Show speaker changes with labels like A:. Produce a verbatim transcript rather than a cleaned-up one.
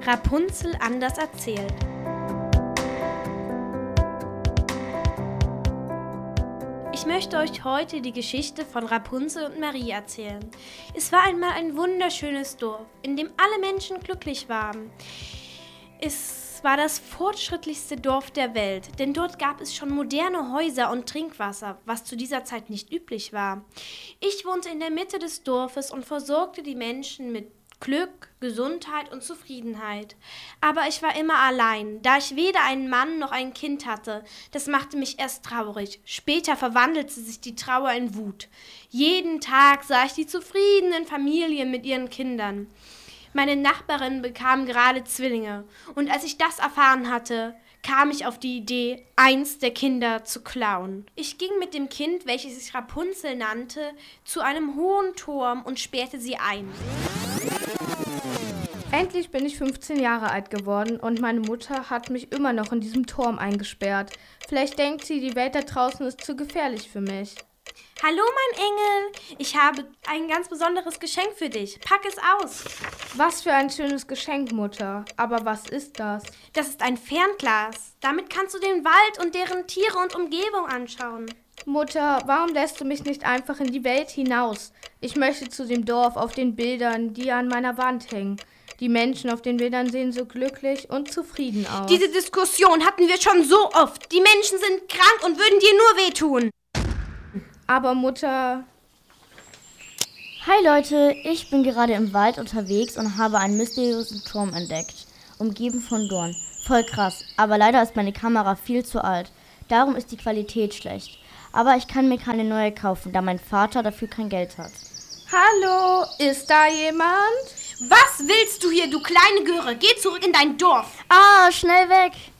A: Rapunzel anders erzählt. Ich möchte euch heute die Geschichte von Rapunzel und Marie erzählen. Es war einmal ein wunderschönes Dorf, in dem alle Menschen glücklich waren. Es war das fortschrittlichste Dorf der Welt, denn dort gab es schon moderne Häuser und Trinkwasser, was zu dieser Zeit nicht üblich war. Ich wohnte in der Mitte des Dorfes und versorgte die Menschen mit Glück, Gesundheit und Zufriedenheit. Aber ich war immer allein, da ich weder einen Mann noch ein Kind hatte. Das machte mich erst traurig. Später verwandelte sich die Trauer in Wut. Jeden Tag sah ich die zufriedenen Familien mit ihren Kindern. Meine Nachbarin bekam gerade Zwillinge. Und als ich das erfahren hatte, kam ich auf die Idee, eins der Kinder zu klauen. Ich ging mit dem Kind, welches sich Rapunzel nannte, zu einem hohen Turm und sperrte sie ein.
B: Endlich bin ich fünfzehn Jahre alt geworden und meine Mutter hat mich immer noch in diesem Turm eingesperrt. Vielleicht denkt sie, die Welt da draußen ist zu gefährlich für mich.
A: Hallo, mein Engel, ich habe ein ganz besonderes Geschenk für dich. Pack es aus.
B: Was für ein schönes Geschenk, Mutter. Aber was ist das?
A: Das ist ein Fernglas. Damit kannst du den Wald und deren Tiere und Umgebung anschauen.
B: Mutter, warum lässt du mich nicht einfach in die Welt hinaus? Ich möchte zu dem Dorf auf den Bildern, die an meiner Wand hängen. Die Menschen auf den Bildern sehen so glücklich und zufrieden aus.
A: Diese Diskussion hatten wir schon so oft. Die Menschen sind krank und würden dir nur wehtun.
B: Aber Mutter...
C: Hi Leute, ich bin gerade im Wald unterwegs und habe einen mysteriösen Turm entdeckt, umgeben von Dorn. Voll krass, aber leider ist meine Kamera viel zu alt. Darum ist die Qualität schlecht. Aber ich kann mir keine neue kaufen, da mein Vater dafür kein Geld hat.
B: Hallo, ist da jemand?
A: Was willst du hier, du kleine Göre? Geh zurück in dein Dorf.
C: Ah, schnell weg!